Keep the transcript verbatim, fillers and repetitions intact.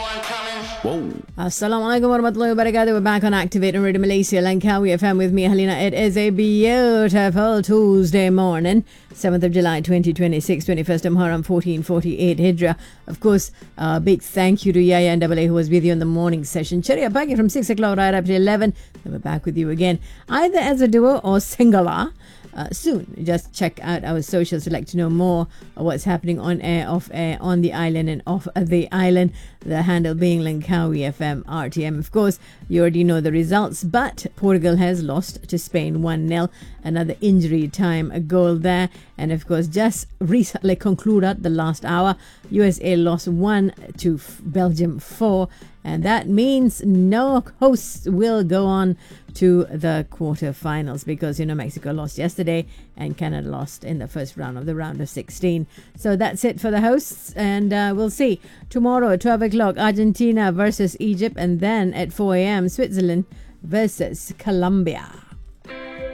Whoa. Assalamualaikum warahmatullahi wabarakatuh. We're back on Activate and Radio Malaysia, Langkawi F M with me, Halina. It is a beautiful Tuesday morning, seventh of July twenty twenty-six, twenty-first of Muharram fourteen forty-eight Hijrah. Of course, a uh, big thank you to Yaya and Double A who was with you in the morning session. Cheerio, back from six o'clock right up to eleven. Then we're back with you again, either as a duo or singular. Uh, soon, just check out our socials to like to know more of what's happening on air, off air, on the island and off the island. The handle being Langkawi F M R T M. Of course, you already know the results, but Portugal has lost to Spain one nil. Another injury time a goal there. And of course, just recently concluded the last hour, U S A lost one to Belgium four. And that means no hosts will go on to the quarterfinals because, you know, Mexico lost yesterday and Canada lost in the first round of the round of sixteen. So that's it for the hosts. And uh, we'll see tomorrow at twelve o'clock, Argentina versus Egypt. And then at four a.m., Switzerland versus Colombia.